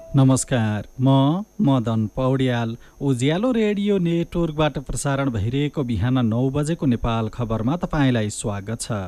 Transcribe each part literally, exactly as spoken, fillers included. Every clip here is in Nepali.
नमस्कार, म मदन पौड्याल। उज्यालो रेडियो नेटवर्कबाट प्रसारण भइरहेको बिहान नौ बजेको नेपाल खबरमा तपाईँलाई स्वागत छ।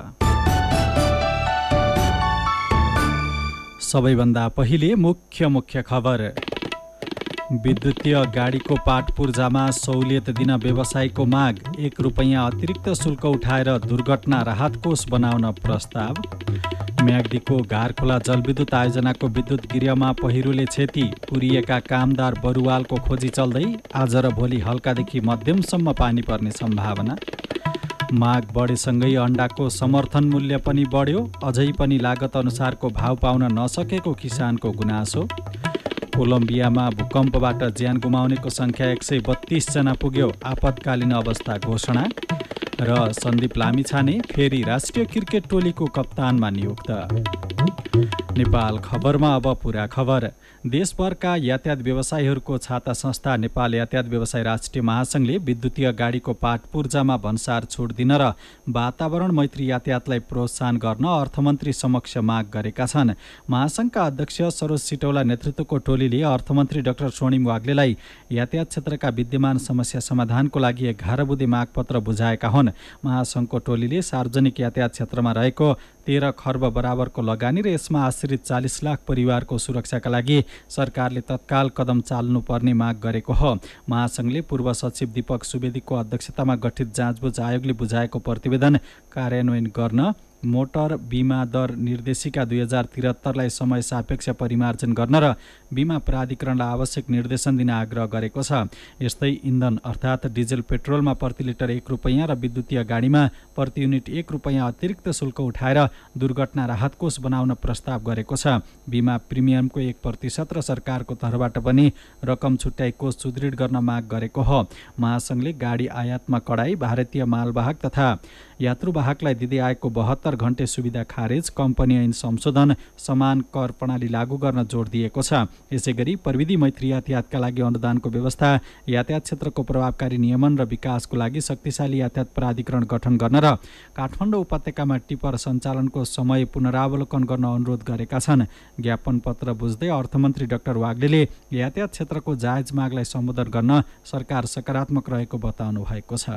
सबैभन्दा पहिले मुख्य मुख्य खबर। विद्युतीय गाडीको पाठ पूर्जामा सहुलियत दिन व्यवसायीको माग। एक रुपैयाँ अतिरिक्त शुल्क उठाएर दुर्घटना राहत कोष बनाउन प्रस्ताव। म्याग्दीको घारखोला जलविद्युत आयोजनाको विद्युत गृहमा पहिरोले क्षति। पुरिएका कामदार बरुवालको खोजी चल्दै। आज र भोलि हल्कादेखि मध्यमसम्म पानी पर्ने सम्भावना। माग बढेसँगै अन्डाको समर्थन मूल्य पनि बढ्यो। अझै पनि लागत अनुसारको भाव पाउन नसकेको किसानको गुनासो। कोलम्बियामा भूकम्पबाट ज्यान गुमाउनेको सङ्ख्या एक सय बत्तीस जना पुग्यो। आपतकालीन अवस्था घोषणा। र सन्दीप लामिछाने फेरि राष्ट्रिय क्रिकेट टोलीको कप्तानमा नियुक्त। नेपाल खबरमा अब पुरा खबर। देशभरका यातायात व्यवसायीहरूको छाता संस्था नेपाल यातायात व्यवसाय राष्ट्रिय महासङ्घले विद्युतीय गाडीको पाठ पूर्जामा भन्सार छुट दिन र वातावरण मैत्री यातायातलाई प्रोत्साहन गर्न अर्थमन्त्री समक्ष माग गरेका छन्। महासङ्घका अध्यक्ष सरोज सिटौला नेतृत्वको टोलीले अर्थमन्त्री डाक्टर स्वर्णिम वाग्लेलाई यातायात क्षेत्रका विद्यमान समस्या समाधानको लागि एघार बुँदे मागपत्र बुझाएका हुन्। महासङ्घको टोलीले सार्वजनिक यातायात क्षेत्रमा रहेको तेह्र खर्ब बराबरको लगानी र यसमा आश्रित चालिस लाख परिवारको सुरक्षाका लागि सरकारले तत्काल कदम चाल्नुपर्ने माग गरेको हो। महासङ्घले पूर्व सचिव दीपक सुवेदीको अध्यक्षतामा गठित जाँचबुझ आयोगले बुझाएको प्रतिवेदन कार्यान्वयन गर्न मोटर बिमा दर निर्देशिका दुई हजार त्रिहत्तरलाई समय सापेक्ष परिमार्जन गर्न र बिमा प्राधिकरणलाई आवश्यक निर्देशन दिन आग्रह गरेको छ। यस्तै इन्धन अर्थात् डिजेल पेट्रोलमा प्रति लिटर एक रुपैयाँ र विद्युतीय गाडीमा प्रति युनिट एक रुपैयाँ अतिरिक्त शुल्क उठाएर दुर्घटना राहत कोष बनाउन प्रस्ताव गरेको छ। बिमा प्रिमियमको एक प्रतिशत र सरकारको तर्फबाट पनि रकम छुट्याई कोष सुदृढ गर्न माग गरेको हो। महासङ्घले गाडी आयातमा कडाई, भारतीय मालवाहक तथा यात्रुवाहकलाई दिँदै आएको बहत्तर घण्टे सुविधा खारेज, कम्पनी ऐन संशोधन, समान कर प्रणाली लागू गर्न जोड दिएको छ। यसै गरी प्रविधि मैत्री यातायातका लागि अनुदानको व्यवस्था, यातायात क्षेत्रको प्रभावकारी नियमन र विकासको लागि शक्तिशाली यातायात प्राधिकरण गठन गर्न र काठमाडौँ उपत्यकामा टिपर सञ्चालनको समय पुनरावलोकन गर्न अनुरोध गरेका छन्। ज्ञापन पत्र बुझ्दै अर्थमन्त्री डाक्टर वाग्लेले यातायात क्षेत्रको जायज मागलाई सम्बोधन गर्न सरकार सकारात्मक रहेको बताउनु भएको छ।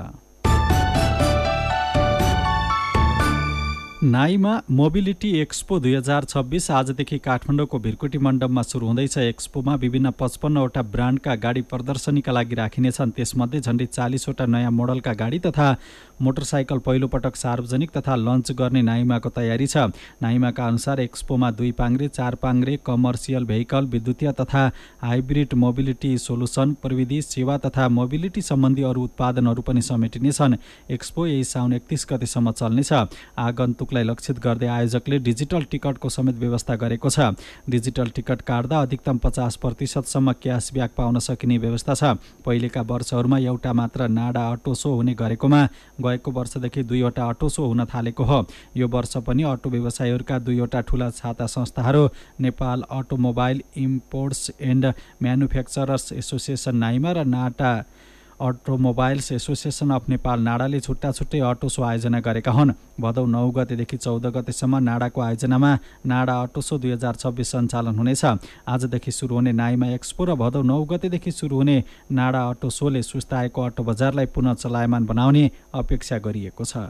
नाइमा मोबिलिटी एक्सपो दुई हजार छब्बिस आजदेखि काठमाडौँको भिरकुटी मण्डपमा सुरु हुँदैछ। एक्सपोमा विभिन्न पचपन्नवटा ब्रान्डका गाडी प्रदर्शनीका लागि राखिनेछन्। त्यसमध्ये झन्डै चालिसवटा नयाँ मोडलका गाडी तथा मोटरसाइकल पहिलोपटक सार्वजनिक तथा लन्च गर्ने नाइमाको तयारी छ। नाइमाका अनुसार एक्सपोमा दुई पाङ्ग्रे, चार पाङ्ग्रे, कमर्सियल भेहिकल, विद्युतीय तथा हाइब्रिड मोबिलिटी सोलुसन, प्रविधि, सेवा तथा मोबिलिटी सम्बन्धी अरू उत्पादनहरू पनि समेटिनेछन्। एक्सपो यही साउन एकतिस गतेसम्म चल्नेछ। आगन्तुक लाई लक्षित गर्दै आयोजकले डिजिटल टिकटको समेत व्यवस्था गरेको छ। डिजिटल टिकट काट्दा अधिकतम पचास प्रतिशतसम्म क्यासब्याक पाउन सकिने व्यवस्था छ। पहिलेका वर्षहरूमा एउटा मात्र नाडा अटो सो हुने गरेकोमा गएको वर्षदेखि दुईवटा अटो सो हुन थालेको हो। यो वर्ष पनि अटो व्यवसायीहरूका दुईवटा ठुला छाता संस्थाहरू Nepal automobile imports and manufacturers association Naima र NATA automobiles association of Nepal नाडाले छुट्टा छुट्टै अटो सो आयोजना गरेका हुन्। भदौ नौ गतेदेखि चौध गतेसम्म नाडाको आयोजनामा नाडा अटो सो दुई हजार छब्बिस सञ्चालन हुनेछ। आजदेखि सुरु हुने नाइमा एक्सपो र भदौ नौ गतेदेखि सुरु हुने नाडा अटो सोले सुस्ताएको अटो बजारलाई पुनः चलायमान बनाउने अपेक्षा गरिएको छ।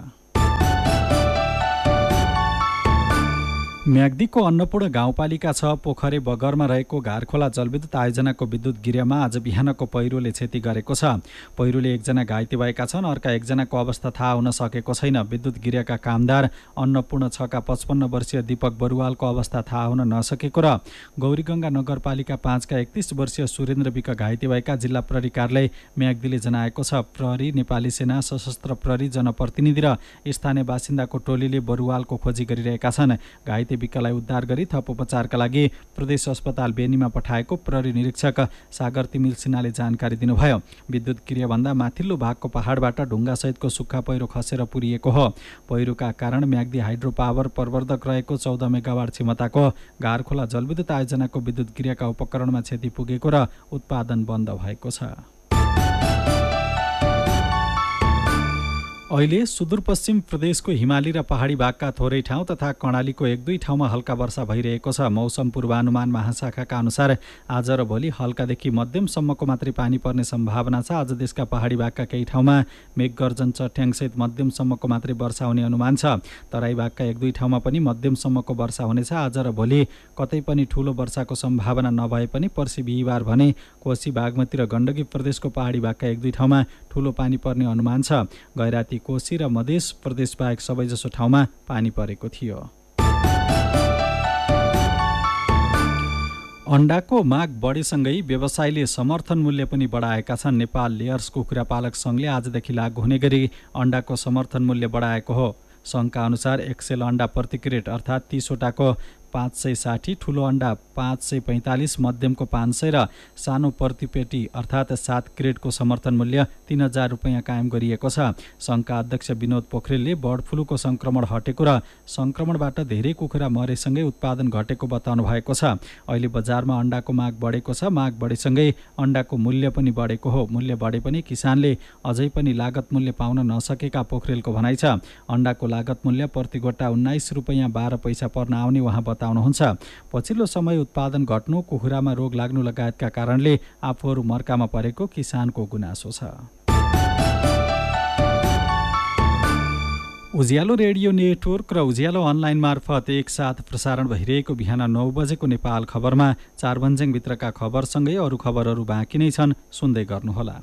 म्याग्दीको अन्नपूर्ण गाउँपालिका छ पोखरे बगरमा रहेको घारखोला जलविद्युत आयोजनाको विद्युत गृहमा आज बिहानको पहिरोले क्षति गरेको छ। पहिरोले एकजना घाइते भएका छन्, अर्का एकजनाको अवस्था थाहा हुन सकेको छैन। विद्युत गृहका कामदार अन्नपूर्ण छका पचपन्न वर्षीय दीपक बरुवालको अवस्था थाहा हुन नसकेको र गौरीगङ्गा नगरपालिका पाँचका एकतिस वर्षीय सुरेन्द्र विक घाइते भएका जिल्ला प्रहरी कार्यालय म्याग्दीले जनाएको छ। प्रहरी, नेपाली सेना, सशस्त्र प्रहरी, जनप्रतिनिधि र स्थानीय बासिन्दाको टोलीले बरुवालको खोजी गरिरहेका छन्। घाइते विकलाई उद्धार गरी थप उपचारका लागि प्रदेश अस्पताल बेनीमा पठाएको प्रहरी निरीक्षक सागर तिमिल सिन्हाले जानकारी दिनुभयो। विद्युत गृहभन्दा माथिल्लो भागको पहाडबाट ढुङ्गासहितको सुक्खा पहिरो खसेर पुरिएको हो। पहिरोका कारण म्याग्दी हाइड्रो पावर प्रवर्धक रहेको चौध मेगावाट क्षमताको घारखोला जलविद्युत आयोजनाको विद्युत गृहका उपकरणमा क्षति पुगेको र उत्पादन बन्द भएको छ। अहिले सुदूरपश्चिम प्रदेशको हिमाली र पहाडी भागका थोरै ठाउँ तथा कर्णालीको एक दुई ठाउँमा हल्का वर्षा भइरहेको छ। मौसम पूर्वानुमान महाशाखाका अनुसार आज र भोलि हल्कादेखि मध्यमसम्मको मात्रै पानी पर्ने सम्भावना छ। आज देशका पहाडी भागका केही ठाउँमा मेघगर्जन चट्याङसहित मध्यमसम्मको मात्रै वर्षा हुने अनुमान छ। तराई भागका एक दुई ठाउँमा पनि मध्यमसम्मको वर्षा हुनेछ। आज र भोलि कतै पनि ठूलो वर्षाको सम्भावना नभए पनि पर्सि बिहिबार भने कोशी, बागमती र गण्डकी प्रदेशको पहाडी भागका एक दुई ठाउँमा ठूलो पानी पर्ने अनुमान छ। गैराती, कोशी र मधेस प्रदेश बाहेक सबैजसो ठाउँमा पानी परेको थियो। अण्डाको माग बढेसँगै व्यवसायीले समर्थन मूल्य पनि बढाएका छन्। नेपाल लेयर्स कुखुरा पालक सङ्घले आजदेखि लागू हुने गरी अण्डाको समर्थन मूल्य बढाएको हो। सङ्घका अनुसार एक्सेल अण्डा प्रति क्रेट अर्थात् तीसवटाको पाँच सय साठी, ठुलो अण्डा पाँच सय पैँतालिस, मध्यमको पाँच सय र सानो प्रतिपेटी अर्थात् सात क्रेटको समर्थन मूल्य तीन हजार रुपियाँ कायम गरिएको छ। सङ्घका अध्यक्ष विनोद पोखरेलले बर्ड फ्लूको सङ्क्रमण हटेको र सङ्क्रमणबाट धेरै कुखुरा मरेसँगै उत्पादन घटेको बताउनु भएको छ। अहिले बजारमा अण्डाको माग बढेको छ। माग बढेसँगै अण्डाको मूल्य पनि बढेको हो। मूल्य बढे पनि किसानले अझै पनि लागत मूल्य पाउन नसकेका पोखरेलको भनाइ छ। अण्डाको लागत मूल्य प्रति गोटा उन्नाइस रुपियाँ बाह्र पैसा पर्न आउने उहाँ बताउनुहुन्छ। पछिल्लो समय उत्पादन घट्नु, कुखुरामा रोग लाग्नु लगायतका कारणले आफूहरू मर्कामा परेको किसानको गुनासो छ। उज्यालो रेडियो नेटवर्क र उज्यालो अनलाइन मार्फत एकसाथ प्रसारण भइरहेको बिहान नौ बजेको नेपाल खबरमा चारभन्ज्याङभित्रका खबरसँगै अरू खबरहरू बाँकी नै छन्, सुन्दै गर्नुहोला।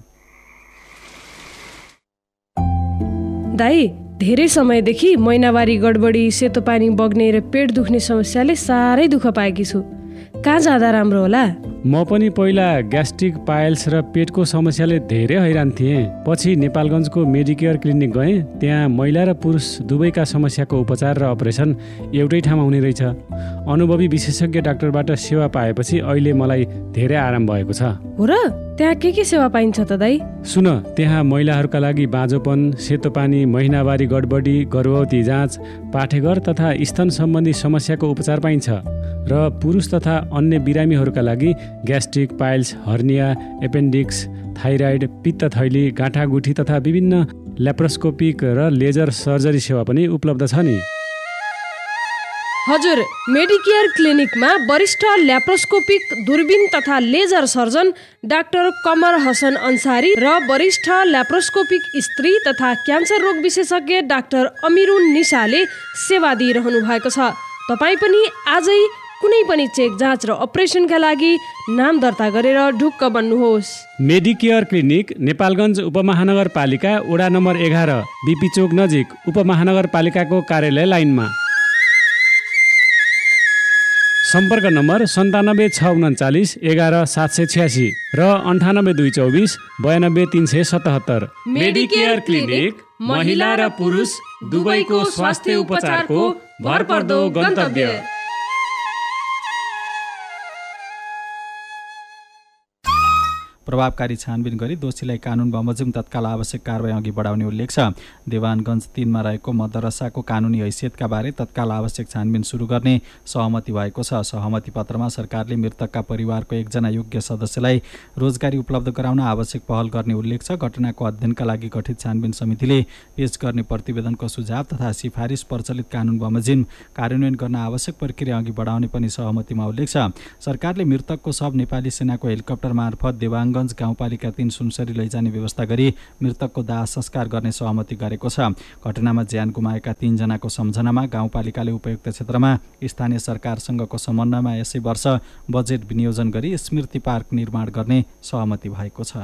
दाइ, धेरै समयदेखि महिनावारी गडबडी, सेतो पानी बग्ने र पेट दुख्ने समस्याले साह्रै दुःख पाएकी छु। कहाँ जाँदा राम्रो होला? म पनि पहिला ग्यास्ट्रिक, पाइल्स र पेटको समस्याले धेरै हैरान थिएँ। पछि नेपालगञ्जको मेडिकेयर क्लिनिक गएँ। त्यहाँ महिला र पुरुष दुवैका समस्याको उपचार र अपरेसन एउटै ठाउँमा हुने रहेछ। अनुभवी विशेषज्ञ डाक्टरबाट सेवा पाएपछि अहिले मलाई धेरै आराम भएको छ। हो र? त्यहाँ के के सेवा पाइन्छ त दाइ? सुन, त्यहाँ महिलाहरूका लागि बाँझोपन, सेतो पानी, महिनावारी गडबडी, गर्भवती जाँच, पाठेघर तथा स्तन सम्बन्धी समस्याको उपचार पाइन्छ र पुरुष तथा अन्य बिरामीहरूका लागि gastric, piles, hernia, appendix, thyroid, पित्त थैली, गाँठागुठी तथा विभिन्न ल्याप्रोस्कोपिक र लेजर सर्जरी सेवा पनि उपलब्ध छ नि। हजुर, मेडिकेयर क्लिनिकमा वरिष्ठ ल्याप्रोस्कोपिक, दूरबीन तथा लेजर सर्जन डाक्टर कमर हसन अन्सारी र वरिष्ठ ल्याप्रोस्कोपिक स्त्री तथा क्यान्सर रोग विशेषज्ञ डाक्टर अमिरुन निसाले सेवा दिइरहनु भएको छ। तपाईँ पनि आजै कुनै पनि चेक, जाँच र अपरेसनका लागि नाम दर्ता गरेर ढुक्क बन्नुहोस्। मेडिकेयर क्लिनिक, नेपालगञ्ज उपमहानगरपालिका, वडा नम्बर एघार, बिपी चोक नजिक, उपमहानगरपालिकाको कार्यालय लाइनमा। सम्पर्क नम्बर सन्तानब्बे छ उन्चालिस एघार सात सय छ्यासी र अन्ठानब्बे दुई चौबिस बयानब्बे तिन सय सतहत्तर। मेडिकेयर क्लिनिक, महिला र पुरुष दुवैको स्वास्थ्य उपचारको भरपर्दो गन्तव्य। प्रभावकारी छानबिन गरी दोषीलाई कानुन बमोजिम तत्काल आवश्यक कारबाही अघि बढाउने उल्लेख छ। देवानगञ्ज तीनमा रहेको मदरसाको कानुनी हैसियतका बारे तत्काल आवश्यक छानबिन सुरु गर्ने सहमति भएको छ। सहमति पत्रमा सरकारले मृतकका परिवारको एकजना योग्य सदस्यलाई रोजगारी उपलब्ध गराउन आवश्यक पहल गर्ने उल्लेख छ। घटनाको अध्ययनका लागि गठित छानबिन समितिले पेश गर्ने प्रतिवेदनको सुझाव तथा सिफारिस प्रचलित कानुन बमोजिम कार्यान्वयन गर्न आवश्यक प्रक्रिया अघि बढाउने पनि सहमतिमा उल्लेख छ। सरकारले मृतकको शव नेपाली सेनाको हेलिकप्टर मार्फत देवानगञ्ज गाउँपालिका तीन सुनसरी लैजाने व्यवस्था गरी मृतकको दाह संस्कार गर्ने सहमति गरेको छ। घटनामा ज्यान गुमाएका तीनजनाको सम्झनामा गाउँपालिकाले उपयुक्त क्षेत्रमा स्थानीय सरकारसँगको समन्वयमा यसै वर्ष बजेट विनियोजन गरी स्मृति पार्क निर्माण गर्ने सहमति भएको छ।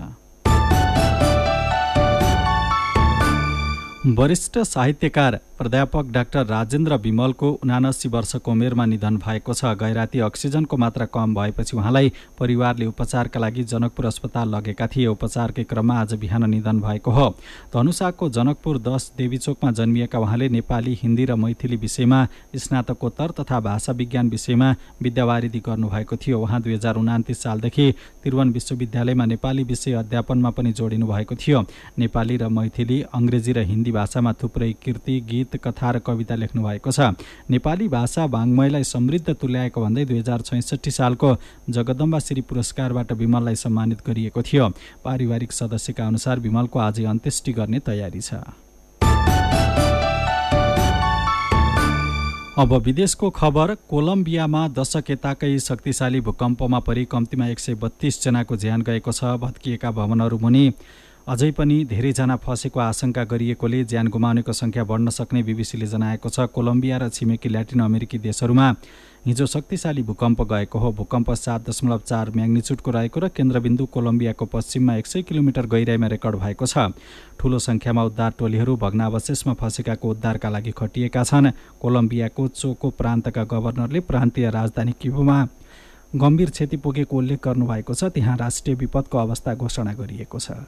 वरिष्ठ साहित्यकार प्राध्यापक डाक्टर राजेन्द्र विमलको उनासी वर्षको उमेरमा निधन भएको छ। गैराती अक्सिजनको मात्रा कम भएपछि उहाँलाई परिवारले उपचारका लागि जनकपुर अस्पताल लगेका थिए। उपचारकै क्रममा आज बिहान निधन भएको हो। धनुषाको जनकपुर दस देवीचोकमा जन्मिएका उहाँले नेपाली, हिन्दी र मैथिली विषयमा स्नातकोत्तर तथा भाषा विज्ञान विषयमा विद्यावारिधि गर्नुभएको थियो। उहाँ दुई हजार उनातिस सालदेखि त्रिभुवन विश्वविद्यालयमा नेपाली विषय अध्यापनमा पनि जोडिनु भएको थियो। नेपाली र मैथिली, अङ्ग्रेजी र हिन्दी भाषामा थुप्रै कृति, गीत, कथा र कविता लेख्नु भएको छ। नेपाली भाषा वाङ्मयलाई समृद्ध तुल्याएको भन्दै दुई हजार छैसठी सालको जगदम्बा श्री पुरस्कारबाट विमललाई सम्मानित गरिएको थियो। पारिवारिक सदस्यका अनुसार विमलको आजै अन्त्येष्टि गर्ने तयारी छ। अब विदेशको खबर। कोलम्बियामा दशक यताकै शक्तिशाली भूकम्पमा परि कम्तीमा एक सय बत्तीस जनाको ज्यान गएको छ। भत्किएका भवनहरू मुनि अझै पनि धेरैजना फँसेको आशंका गरिएकोले ज्यान गुमाउनेको सङ्ख्या बढ्न सक्ने बीबीसीले जनाएको छ। कोलम्बिया र छिमेकी ल्याटिन अमेरिकी देशहरूमा हिजो शक्तिशाली भूकम्प गएको हो। भूकम्प सात दशमलव चार म्याग्निच्युडको रहेको र केन्द्रबिन्दु कोलम्बियाको पश्चिममा एक सय किलोमिटर गहिराइमा रेकर्ड भएको छ। ठूलो सङ्ख्यामा उद्धार टोलीहरू भग्नावशेषमा फँसेकाको उद्धारका लागि खटिएका छन्। कोलम्बियाको चोको प्रान्तका गभर्नरले प्रान्तीय राजधानी किबोमा गम्भीर क्षति पुगेको उल्लेख गर्नुभएको छ। त्यहाँ राष्ट्रिय विपदको अवस्था घोषणा गरिएको छ।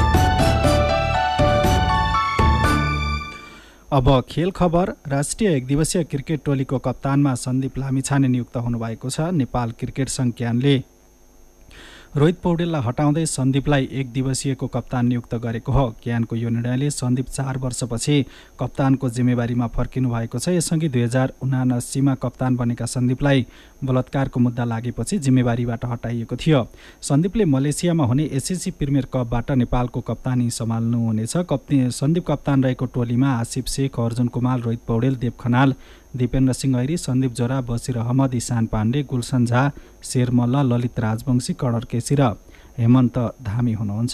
अब खेल खबर। राष्ट्रिय एक दिवसीय क्रिकेट टोलीको कप्तानमा सन्दीप लामिछाने नियुक्त हुनुभएको छ। नेपाल क्रिकेट सङ्घ क्यानले रोहित पौडेललाई हटाउँदै सन्दीपलाई एक दिवसीयको कप्तान नियुक्त गरेको हो। क्यानको यो निर्णयले सन्दीप चार वर्षपछि कप्तानको जिम्मेवारीमा फर्किनु भएको छ। यसअघि दुई हजार उनासीमा कप्तान बनेका सन्दीपलाई बलात्कारको मुद्दा लागेपछि जिम्मेवारीबाट हटाइएको थियो। सन्दीपले मलेसियामा हुने एसएसी प्रिमियर कपबाट नेपालको कप्तानी सम्हाल्नुहुनेछ। कप्तान सन्दीप कप्तान रहेको टोलीमा आसिफ शेख, अर्जुन कुमार, रोहित पौडेल, देव खनाल, दिपेन्द्र सिंह ऐरी, सन्दीप जोरा, बसिर अहमद, इशान पाण्डे, गुलसन झा, शेर मल्ल, ललित राजवंशी, कणर केसी र हेमन्त धामी हुनुहुन्छ।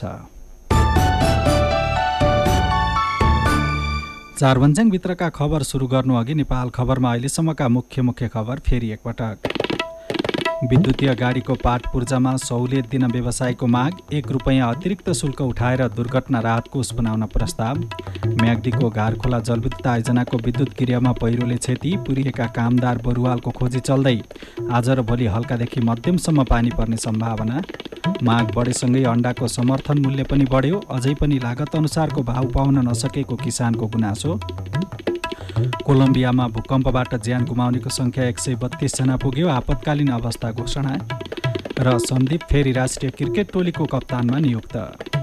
चारभन्ज्याङभित्रका खबर सुरु गर्नु अघि नेपाल खबरमा अहिलेसम्मका मुख्य मुख्य खबर फेरि एकपटक। विद्युतीय गाडीको पाट पूर्जामा सहुलियत दिन व्यवसायको माग। एक रुपैयाँ अतिरिक्त शुल्क उठाएर दुर्घटना राहत कोष बनाउन प्रस्ताव। म्याग्दीको घारखोला जलविद्युत आयोजनाको विद्युत क्रियामा पहिरोले क्षति। पुरिएका कामदार बरुवालको खोजी चल्दै। आज र भोलि हल्कादेखि मध्यमसम्म पानी पर्ने सम्भावना। माग बढेसँगै अण्डाको समर्थन मूल्य पनि बढ्यो। अझै पनि लागत अनुसारको भाउ पाउन नसकेको किसानको गुनासो। कोलम्बियामा भूकम्पबाट ज्यान गुमाउनेको सङ्ख्या एक सय बत्तीस जना पुग्यो। आपतकालीन अवस्था घोषणा। र सन्दीप फेरि राष्ट्रिय क्रिकेट टोलीको कप्तानमा नियुक्त।